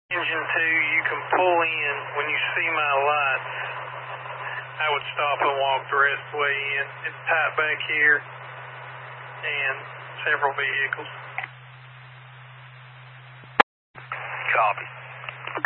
Engine 2, you can pull in. When you see my lights, I would stop and walk the rest of the way in. It's tight back here and several vehicles.